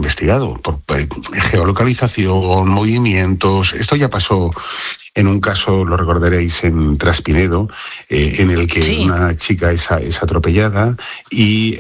investigado por geolocalización, movimientos. Esto ya pasó en un caso, lo recordaréis, en Traspinedo, en el que una chica es atropellada y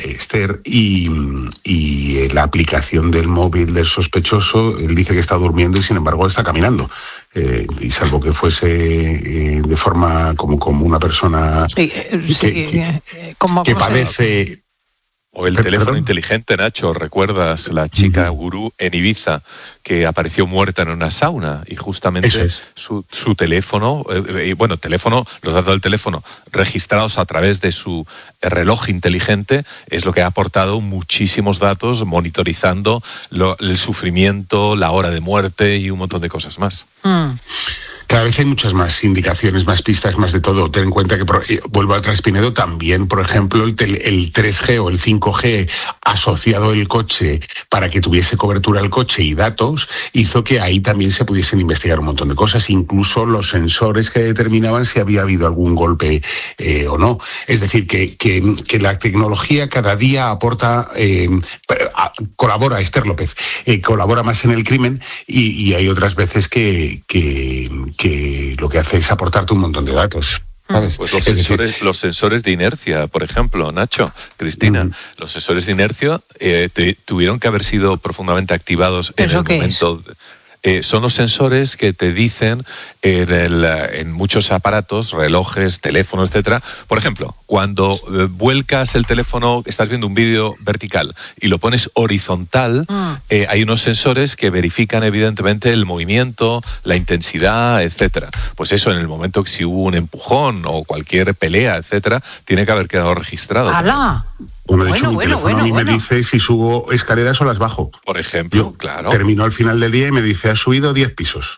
la aplicación del móvil del sospechoso, él dice que está durmiendo y sin embargo está caminando. Y salvo que fuese de forma como una persona que padece... O el teléfono inteligente, Nacho, ¿recuerdas la chica gurú en Ibiza que apareció muerta en una sauna? Y justamente su teléfono, los datos del teléfono registrados a través de su reloj inteligente es lo que ha aportado muchísimos datos monitorizando el sufrimiento, la hora de muerte y un montón de cosas más. Cada vez hay muchas más indicaciones, más pistas, más de todo. Ten en cuenta que, vuelvo a Traspinedo, también, por ejemplo, el 3G o el 5G asociado al coche para que tuviese cobertura el coche y datos, hizo que ahí también se pudiesen investigar un montón de cosas, incluso los sensores que determinaban si había habido algún golpe o no. Es decir, que la tecnología cada día aporta, colabora, Esther López, colabora más en el crimen y hay otras veces que lo que hace es aportarte un montón de datos. ¿Sabes? Pues los sensores de inercia, por ejemplo, Nacho, Cristina, los sensores de inercia tuvieron que haber sido profundamente activados en el momento. Son los sensores que te dicen en muchos aparatos, relojes, teléfonos, etcétera. Por ejemplo, cuando vuelcas el teléfono, estás viendo un vídeo vertical y lo pones horizontal, hay unos sensores que verifican evidentemente el movimiento, la intensidad, etcétera. Pues eso, en el momento que si hubo un empujón o cualquier pelea, etcétera, tiene que haber quedado registrado. ¡Hala! Bueno, de hecho, mi teléfono a mí me dice si subo escaleras o las bajo. Por ejemplo, claro. Termino al final del día y me dice, has subido 10 pisos.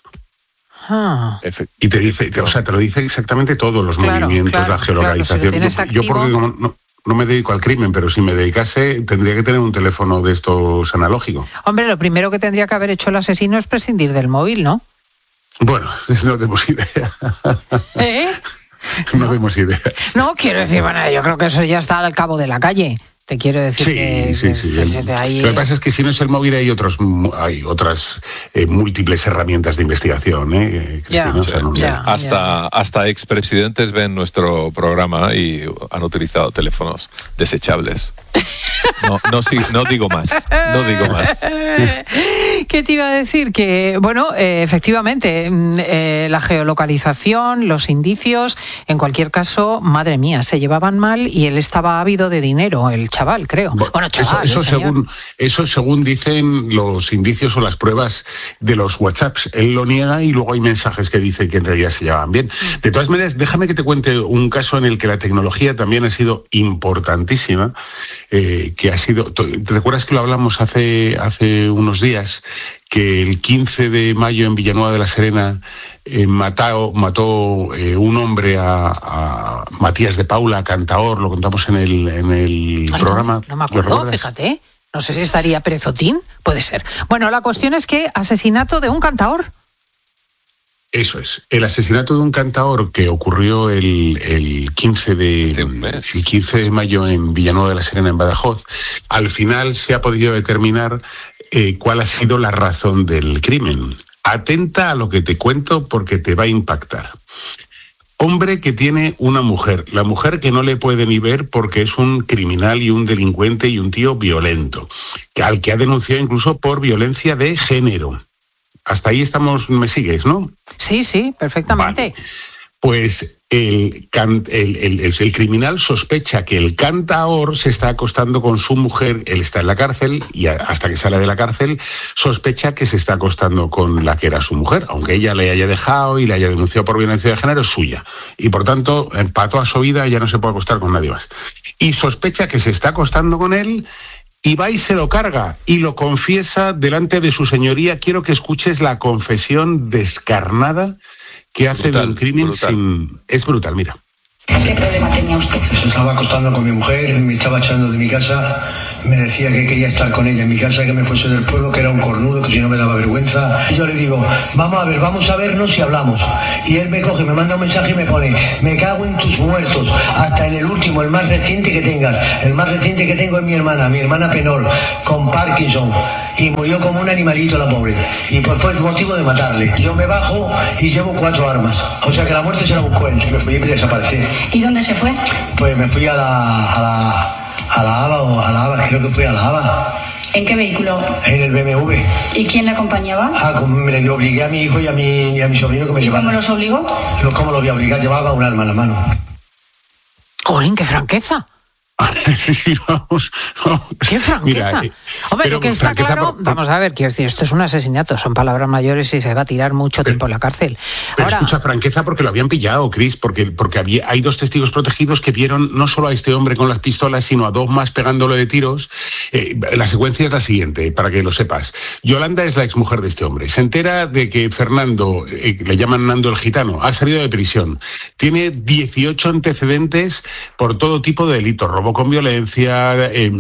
Y te dice, te lo dice exactamente todos los movimientos, la geolocalización. Yo porque no me dedico al crimen, pero si me dedicase tendría que tener un teléfono de estos analógicos. Hombre, lo primero que tendría que haber hecho el asesino es prescindir del móvil, ¿no? Bueno, no tenemos idea. No tenemos ideas. No, quiero decir, yo creo que eso ya está al cabo de la calle. Te quiero decir que ahí... Lo que pasa es que si no es el móvil hay otras múltiples herramientas de investigación, Cristina. Hasta expresidentes ven nuestro programa y han utilizado teléfonos desechables. No digo más. ¿Qué te iba a decir? Que, efectivamente, la geolocalización, los indicios, en cualquier caso, madre mía, se llevaban mal y él estaba ávido de dinero, el chaval, creo. Eso según dicen los indicios o las pruebas de los WhatsApps. Él lo niega y luego hay mensajes que dicen que en realidad se llevaban bien. De todas maneras, déjame que te cuente un caso en el que la tecnología también ha sido importantísima, que ha sido... ¿Te recuerdas que lo hablamos hace unos días? Que el 15 de mayo en Villanueva de la Serena mató un hombre a Matías de Paula, cantaor, lo contamos en el programa. No me acuerdo, fíjate. No sé si estaría Pérez Otín, puede ser. Bueno, la cuestión es que asesinato de un cantaor. Eso es. El asesinato de un cantaor que ocurrió el 15 de mayo en Villanueva de la Serena, en Badajoz, al final se ha podido determinar cuál ha sido la razón del crimen. Atenta a lo que te cuento porque te va a impactar. Hombre que tiene una mujer, la mujer que no le puede ni ver porque es un criminal y un delincuente y un tío violento, al que ha denunciado incluso por violencia de género. Hasta ahí estamos, me sigues, ¿no? Sí, perfectamente. Vale. Pues el criminal sospecha que el cantaor se está acostando con su mujer, él está en la cárcel y hasta que sale de la cárcel sospecha que se está acostando con la que era su mujer, aunque ella le haya dejado y le haya denunciado por violencia de género, es suya. Y por tanto, para toda su vida ya no se puede acostar con nadie más. Y sospecha que se está acostando con él y va y se lo carga y lo confiesa delante de su señoría. Quiero que escuches la confesión descarnada que hace de un crimen sin... Es brutal, mira. ¿Qué problema tenía usted? Se estaba acostando con mi mujer, me estaba echando de mi casa, me decía que quería estar con ella en mi casa, que me fuese del pueblo, que era un cornudo, que si no me daba vergüenza. Y yo le digo, vamos a vernos y hablamos. Y él me coge, me manda un mensaje y me pone, me cago en tus muertos, hasta en el último, el más reciente que tengas. El más reciente que tengo es mi hermana Penol, con Parkinson. y murió como un animalito la pobre. Y pues fue el motivo de matarle. Yo me bajo y llevo 4 armas. O sea que la muerte se la buscó él. Me fui y me desaparecí. ¿Y dónde se fue? Pues me fui a la Haba, creo que fui a la Haba. ¿En qué vehículo? En el BMW. ¿Y quién le acompañaba? Me obligué a mi hijo y a mi sobrino que me llevaban. ¿Y cómo los obligó? ¿Cómo lo voy a obligar? Llevaba un arma en la mano. ¡Jolín, qué franqueza! Sí, vamos. ¡Qué franqueza! Mira, hombre, lo que está claro, vamos a ver, quiero decir, esto es un asesinato, son palabras mayores y se va a tirar mucho tiempo en la cárcel. Pero escucha, franqueza, porque lo habían pillado, Cris, porque hay 2 testigos protegidos que vieron no solo a este hombre con las pistolas, sino a 2 más pegándolo de tiros. La secuencia es la siguiente, para que lo sepas. Yolanda es la exmujer de este hombre. Se entera de que Fernando, le llaman Nando el Gitano, ha salido de prisión. Tiene 18 antecedentes por todo tipo de delitos, robo con violencia,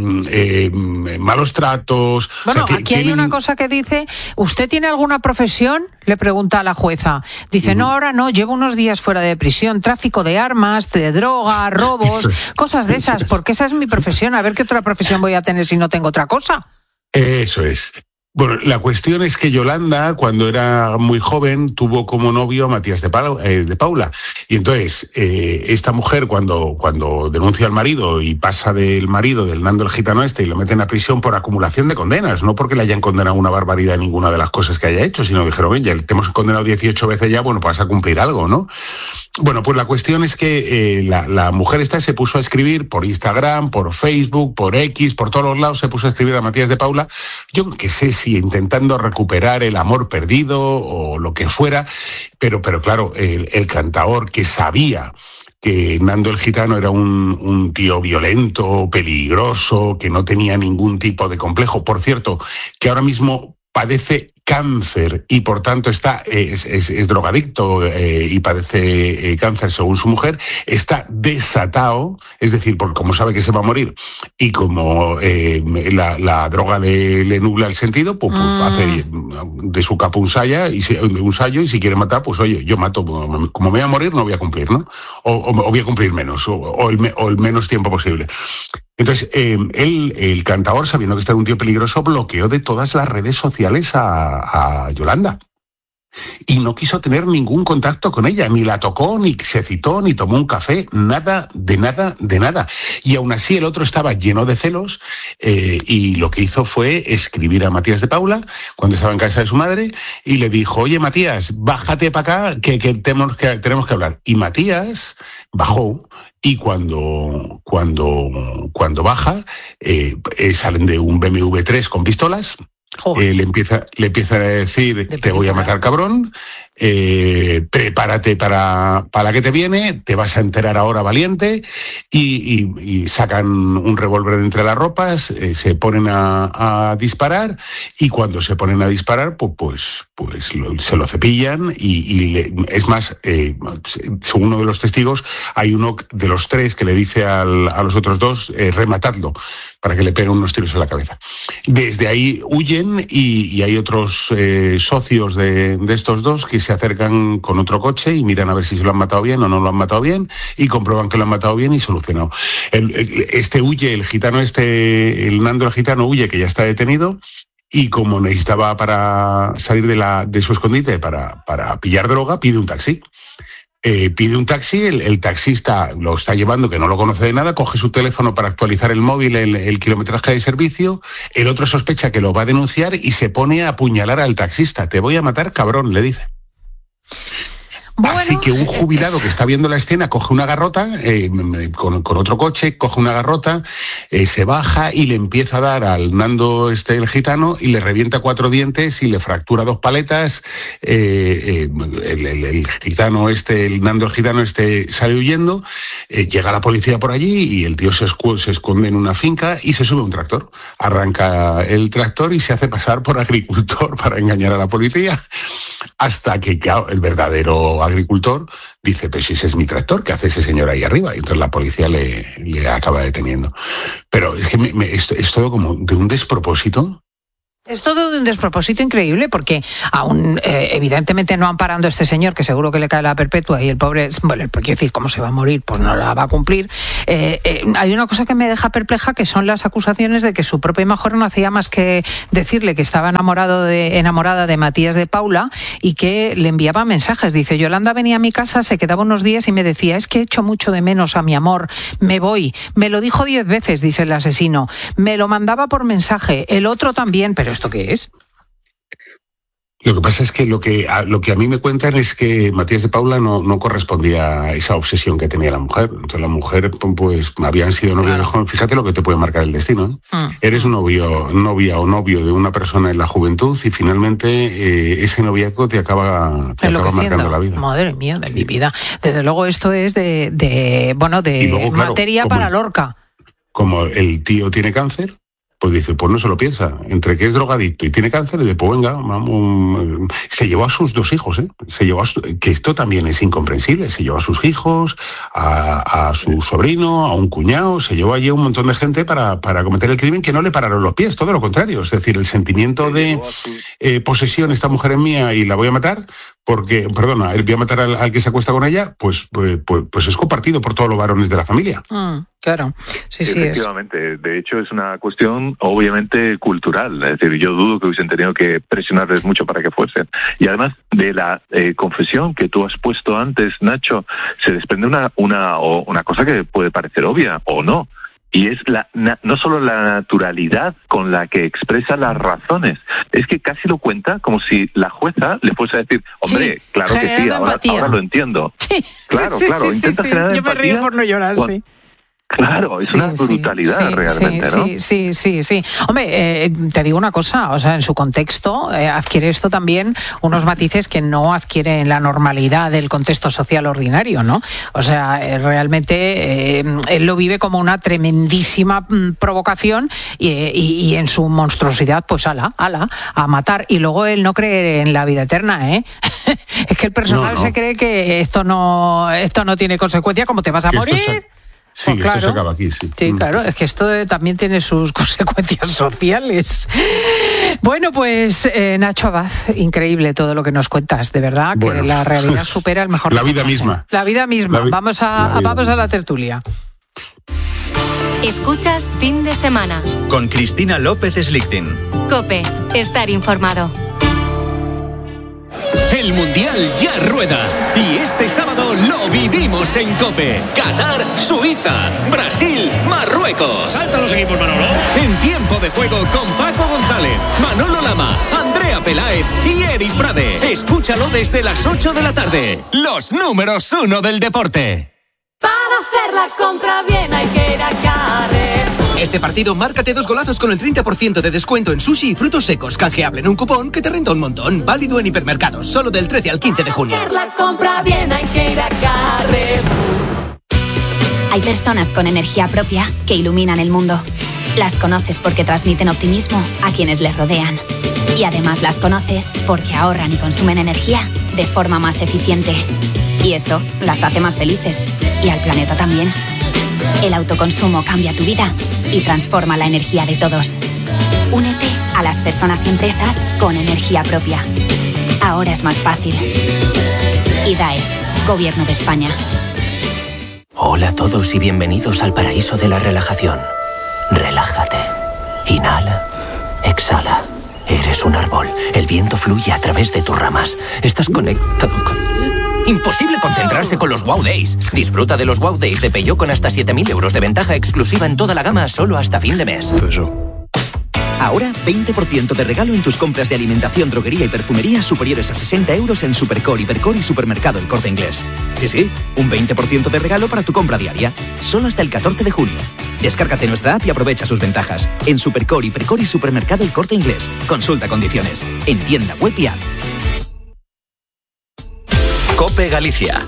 malos tratos. Bueno, o sea, aquí hay una cosa que dice, ¿usted tiene alguna profesión? Le pregunta a la jueza. Dice, no, ahora no, llevo unos días fuera de prisión, tráfico de armas, de droga, robos, cosas de esas, porque esa es mi profesión. A ver qué otra profesión voy a tener si no tengo otra cosa. Eso es. Bueno, la cuestión es que Yolanda, cuando era muy joven, tuvo como novio a Matías de Paula. Y entonces, esta mujer, cuando denuncia al marido y pasa del marido, del Nando el Gitano y lo meten a prisión por acumulación de condenas, no porque le hayan condenado una barbaridad en ninguna de las cosas que haya hecho, sino que dijeron, ya te hemos condenado 18 veces ya, bueno, pues vas a cumplir algo, ¿no? Bueno, pues la cuestión es que la mujer esta se puso a escribir por Instagram, por Facebook, por X, por todos los lados se puso a escribir a Matías de Paula, yo que sé si intentando recuperar el amor perdido o lo que fuera, pero claro, el cantaor que sabía que Nando el Gitano era un tío violento, peligroso, que no tenía ningún tipo de complejo, por cierto, que ahora mismo padece cáncer y por tanto es drogadicto y padece cáncer según su mujer, está desatado, es decir, como sabe que se va a morir y como la droga le nubla el sentido, pues hace de su capa un sayo y si quiere matar, pues oye, yo mato, como me voy a morir no voy a cumplir, ¿no? O voy a cumplir menos, o el menos tiempo posible. Entonces, el cantador, sabiendo que este era un tío peligroso, bloqueó de todas las redes sociales a Yolanda. Y no quiso tener ningún contacto con ella, ni la tocó, ni se citó, ni tomó un café, nada, de nada, de nada. Y aún así el otro estaba lleno de celos y lo que hizo fue escribir a Matías de Paula cuando estaba en casa de su madre y le dijo, oye Matías, bájate para acá que tenemos que hablar. Y Matías bajó y cuando baja salen de un BMW 3 con pistolas. Le empieza a decir, te voy a matar, cabrón, prepárate para la que te viene, te vas a enterar ahora, valiente, y sacan un revólver de entre las ropas, se ponen a disparar, y cuando se ponen a disparar, pues se lo cepillan, es más, según uno de los testigos, hay uno de los 3 que le dice a los otros 2, rematadlo, para que le peguen unos tiros en la cabeza. Desde ahí huyen y hay otros socios de estos 2 que se acercan con otro coche y miran a ver si se lo han matado bien o no lo han matado bien y comprueban que lo han matado bien y solucionado. Este huye, el Nando el Gitano huye, que ya está detenido, y como necesitaba para salir de su escondite para pillar droga, pide un taxi. El taxista lo está llevando, que no lo conoce de nada, coge su teléfono para actualizar el móvil, el kilometraje de servicio, el otro sospecha que lo va a denunciar y se pone a apuñalar al taxista. Te voy a matar, cabrón, le dice. Bueno, así que un jubilado que está viendo la escena coge una garrota, con otro coche, coge una garrota, se baja y le empieza a dar al Nando el Gitano y le revienta 4 dientes y le fractura 2 paletas. El Nando el Gitano sale huyendo, llega la policía por allí y el tío se esconde en una finca y se sube a un tractor. Arranca el tractor y se hace pasar por agricultor para engañar a la policía, hasta que, claro, el verdadero agricultor dice, pero si ese es mi tractor, ¿qué hace ese señor ahí arriba? Y entonces la policía le acaba deteniendo. Pero es que es todo como de un despropósito. Es todo de un despropósito increíble porque aún evidentemente no amparando a este señor, que seguro que le cae la perpetua y el pobre, bueno, quiero decir, ¿cómo se va a morir? Pues no la va a cumplir. Hay una cosa que me deja perpleja, que son las acusaciones de que su propia mujer no hacía más que decirle que estaba enamorada de Matías de Paula y que le enviaba mensajes. Dice, Yolanda venía a mi casa, se quedaba unos días y me decía, es que echo mucho de menos a mi amor, me voy. Me lo dijo 10 veces, dice el asesino. Me lo mandaba por mensaje, el otro también, pero ¿esto qué es? Lo que pasa es que lo que a mí me cuentan es que Matías de Paula no correspondía a esa obsesión que tenía la mujer. Entonces la mujer, pues, habían sido novios de joven. Fíjate lo que te puede marcar el destino, ¿eh? Eres novia o novio de una persona en la juventud y finalmente ese noviazgo te acaba marcando la vida. Madre mía, de mi vida. Desde luego esto es de luego, claro, materia para Lorca. Como el tío tiene cáncer, pues dice, pues no se lo piensa. Entre que es drogadicto y tiene cáncer, y dice, pues venga, vamos. Se llevó a sus 2 hijos, ¿eh? Que esto también es incomprensible. Se llevó a sus hijos, a su sobrino, a un cuñado, se llevó allí un montón de gente para cometer el crimen, que no le pararon los pies, todo lo contrario. Es decir, el sentimiento de posesión, esta mujer es mía y la voy a matar, porque, perdona, voy a matar al que se acuesta con ella, pues es compartido por todos los varones de la familia. Claro, sí, efectivamente. De hecho, es una cuestión obviamente cultural. Es decir, yo dudo que hubiesen tenido que presionarles mucho para que fuesen. Y además de la confesión que tú has puesto antes, Nacho, se desprende una cosa que puede parecer obvia o no. Y es no solo la naturalidad con la que expresa las razones, es que casi lo cuenta como si la jueza le fuese a decir, hombre, sí, claro que sí, ahora lo entiendo. Sí, claro, intenta generar empatía. Yo me río por no llorar, sí. Claro, es una brutalidad realmente, ¿no? Sí. Hombre, te digo una cosa, o sea, en su contexto adquiere esto también unos matices que no adquiere en la normalidad del contexto social ordinario, ¿no? O sea, realmente él lo vive como una tremendísima provocación y en su monstruosidad, pues a matar. Y luego él no cree en la vida eterna, ¿eh? Es que el personal se cree que esto no tiene consecuencia, como te vas a morir. Sí, pues claro, esto se acaba aquí, sí. Sí, claro, es que esto también tiene sus consecuencias sociales. Bueno, pues Nacho Abad, increíble todo lo que nos cuentas, de verdad, que la realidad supera el mejor. La vida misma. La vida misma. Vamos a la tertulia. Escuchas Fin de Semana. Con Cristina López Slichting. COPE, estar informado. El Mundial ya rueda y este sábado lo vivimos en COPE. Qatar, Suiza, Brasil, Marruecos. ¡Saltan los equipos, Manolo! En tiempo de juego con Paco González, Manolo Lama, Andrea Peláez y Eri Frade. Escúchalo desde las 8 de la tarde. Los números 1 del deporte. Para hacer la compra bien hay que ir a Carrefour. Este partido, márcate 2 golazos con el 30% de descuento en sushi y frutos secos. Canjeable en un cupón que te renta un montón. Válido en hipermercados, solo del 13 al 15 de junio. Para hacer la compra bien hay que ir a Carrefour. Hay personas con energía propia que iluminan el mundo. Las conoces porque transmiten optimismo a quienes les rodean. Y además las conoces porque ahorran y consumen energía de forma más eficiente. Y eso las hace más felices. Y al planeta también. El autoconsumo cambia tu vida y transforma la energía de todos. Únete a las personas y empresas con energía propia. Ahora es más fácil. IDAE, Gobierno de España. Hola a todos y bienvenidos al paraíso de la relajación. Relájate. Inhala. Exhala. Eres un árbol. El viento fluye a través de tus ramas. Estás conectado con... Imposible concentrarse con los Wow Days. Disfruta de los Wow Days de Peugeot con hasta 7.000 euros de ventaja exclusiva en toda la gama solo hasta fin de mes. Ahora 20% de regalo en tus compras de alimentación, droguería y perfumería superiores a 60 euros en Supercore, Hipercore y Supermercado El Corte Inglés. Sí, un 20% de regalo para tu compra diaria. Solo hasta el 14 de junio. Descárgate nuestra app y aprovecha sus ventajas. En Supercore, Hipercore y Supermercado El Corte Inglés. Consulta condiciones. En tienda web y app. COPE Galicia.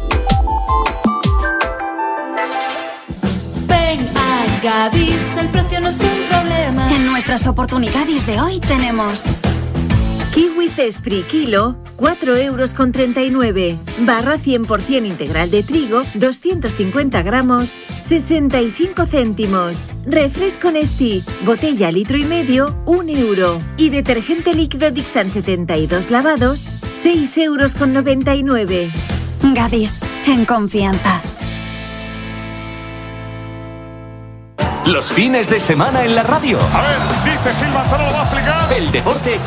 Ven a Gadis, el precio no es un problema. En nuestras oportunidades de hoy tenemos Kiwi Cespri kilo, 4,39 €. Barra 100% integral de trigo, 250 gramos, 65 céntimos. Refresco Nestí, botella 1,5 litros, 1 €. Y detergente líquido Dixan 72 lavados, 6,99 €. Gadis, en confianza. Los fines de semana en la radio. A ver, dice Gil Manzano, lo va a explicar. El deporte